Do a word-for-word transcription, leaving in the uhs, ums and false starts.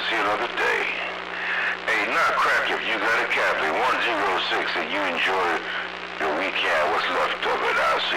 see another day. Hey, not crack if you got a copy. one zero six and you enjoy your weekend, what's left of it. I'll see